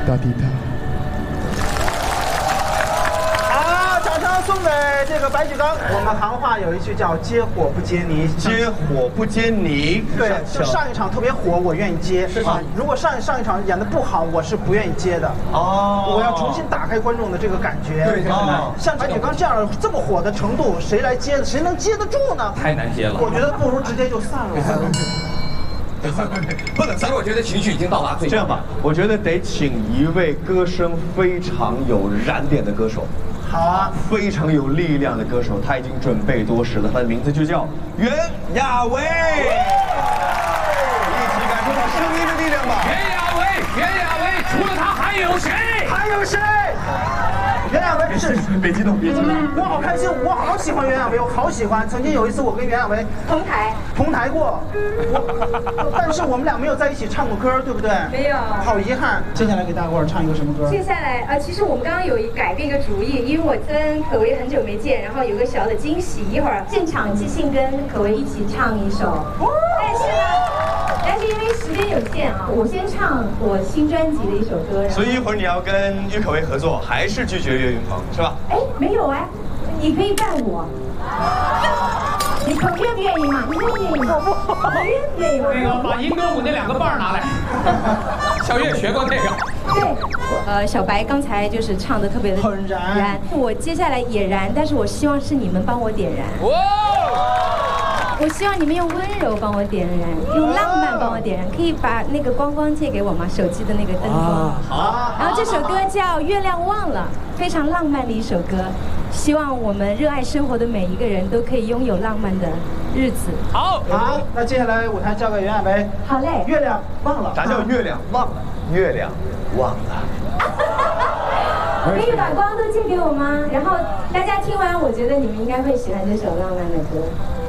哒滴哒。 好，掌声送给这个白举纲。我们行话有一句叫“接火不接泥”， 接火不接泥。 对，就上一场特别火，我愿意接。是吧？如果上一场演的不好，我是不愿意接的。哦，我要重新打开观众的这个感觉。 对， 像白举纲这样这么火的程度，谁来接的？谁能接得住呢？ 太难接了。 我觉得不如直接就散了。 不能散，我觉得情绪已经到达最。 这样吧，我觉得得请一位歌声非常有燃点的歌手。 好啊， 非常有力量的歌手，他已经准备多时了，他的名字就叫袁娅维。一起感受到声音的力量吧。 袁娅维，除了他还有谁？ 还有谁？袁娅维是， 别激动，别激动。 我好开心，我好喜欢袁娅维，我好喜欢。曾经有一次我跟袁娅维同台过，但是我们俩没有在一起唱过歌，对不对？ 没有， 好遗憾。接下来给大伙儿唱一个什么歌？ 接下来其实我们刚刚有改变一个主意，因为我跟可唯很久没见，然后有个小的惊喜，一会儿现场即兴跟可唯一起唱一首。但是因为时间有限啊，我先唱我新专辑的一首歌。 所以一会儿你要跟郁可唯合作，还是拒绝岳云鹏是吧？ 哎，没有哎，你可以伴我。你可愿不愿意嘛？你愿不愿意吗？我愿不愿意吗？ 那个把银歌舞那2个伴拿来。小岳学过那个。 对，小白刚才就是唱的特别的很燃， 我接下来也燃，但是我希望是你们帮我点燃。我希望你们用温柔帮我点燃，用浪漫帮我点燃。可以把那个光借给我吗？手机的那个灯光。好。然后这首歌叫《月亮忘了》，非常浪漫的一首歌。希望我们热爱生活的每一个人都可以拥有浪漫的日子。 好， 那接下来舞台交给袁娅维。 好嘞。 月亮忘了。 啥叫月亮忘了？月亮忘了。 可以把光都借给我吗？然后大家听完，我觉得你们应该会喜欢这首浪漫的歌。